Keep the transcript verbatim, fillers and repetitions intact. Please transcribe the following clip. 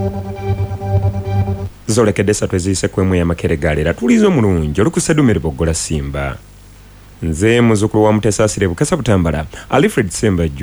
zolekedde esatu eziyise ku emu ey'amakeregale era tuliza omulungi olukusedumire boggola simba nze muzzukulu wa Muteesa Asire Bukasa Butambala Alfred Sembajju